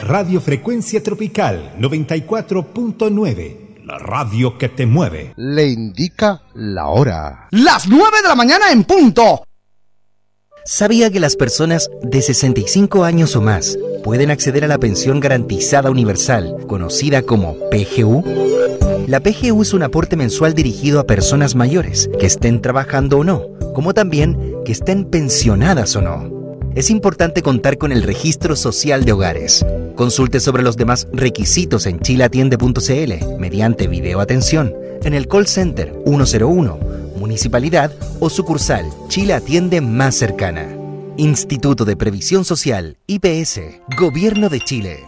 Radio Frecuencia Tropical 94.9. La radio que te mueve. Le indica la hora. Las 9 de la mañana en punto. ¿Sabía que las personas de 65 años o más pueden acceder a la pensión garantizada universal, conocida como PGU? La PGU es un aporte mensual dirigido a personas mayores, que estén trabajando o no, como también que estén pensionadas o no. Es importante contar con el registro social de hogares. Consulte sobre los demás requisitos en chileatiende.cl mediante videoatención en el call center 101, municipalidad o sucursal Chile Atiende más cercana. Instituto de Previsión Social, IPS, Gobierno de Chile.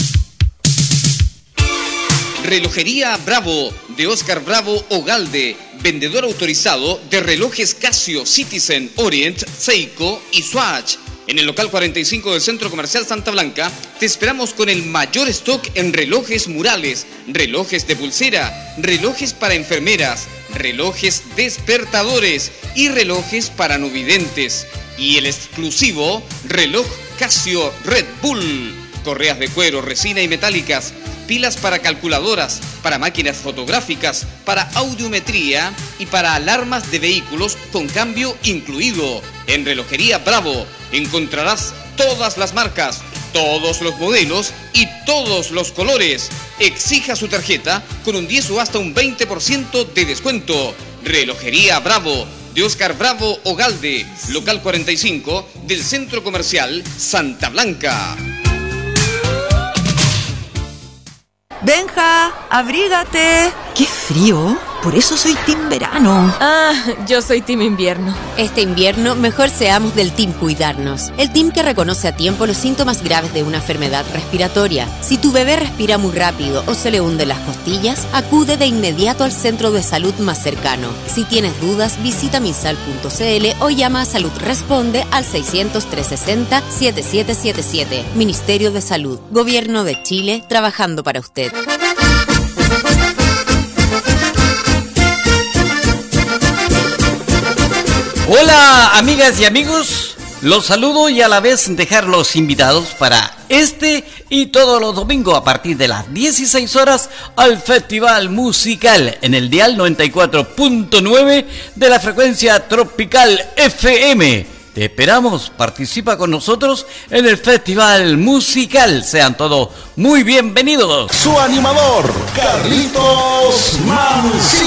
Relojería Bravo, de Oscar Bravo Ogalde, vendedor autorizado de relojes Casio, Citizen, Orient, Seiko y Swatch. En el local 45 del Centro Comercial Santa Blanca, te esperamos con el mayor stock en relojes murales, relojes de pulsera, relojes para enfermeras, relojes despertadores y relojes para no videntes. Y el exclusivo reloj Casio Red Bull. Correas de cuero, resina y metálicas, pilas para calculadoras, para máquinas fotográficas, para audiometría y para alarmas de vehículos con cambio incluido. En Relojería Bravo encontrarás todas las marcas, todos los modelos y todos los colores. Exija su tarjeta con un 10 o hasta un 20% de descuento. Relojería Bravo, de Oscar Bravo Ogalde, local 45 del Centro Comercial Santa Blanca. Benja, abrígate. ¡Qué frío! Por eso soy team verano. Ah, yo soy team invierno. Este invierno, mejor seamos del team cuidarnos. El team que reconoce a tiempo los síntomas graves de una enfermedad respiratoria. Si tu bebé respira muy rápido o se le hunden las costillas, acude de inmediato al centro de salud más cercano. Si tienes dudas, visita minsal.cl o llama a Salud Responde al 600-360-7777. Ministerio de Salud, Gobierno de Chile, trabajando para usted. Hola amigas y amigos, los saludo y a la vez dejarlos invitados para este y todos los domingos a partir de las 16 horas al Festival Musical en el dial 94.9 de la frecuencia Tropical FM. Te esperamos, participa con nosotros en el Festival Musical. Sean todos muy bienvenidos. Su animador, Carlitos Mancilla.